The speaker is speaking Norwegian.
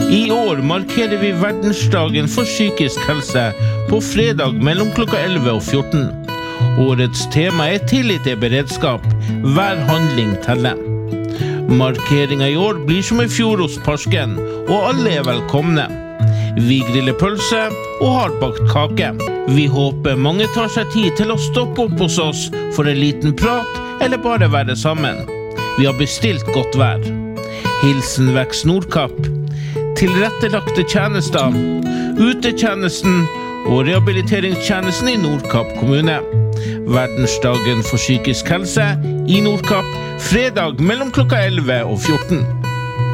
I år markerer vi verdensdagen for psykisk helse på fredag mellom klokka 11 og 14. Årets tema tillit beredskap. Hver handling teller. Markeringen I år blir som I fjor hos Parsken, og alle velkomne. Vi griller pølse og hardbakt kake. Vi håper mange tar seg tid til å stoppe opp hos oss for en liten prat eller bare være sammen. Vi har bestilt godt vær. Hilsen Vex Nordkapp. Tilrettelagte tjenester, utetjenesten og rehabiliteringstjenesten I Nordkapp kommune. Verdensdagen for psykisk helse I Nordkapp, fredag mellom klokka 11 og 14.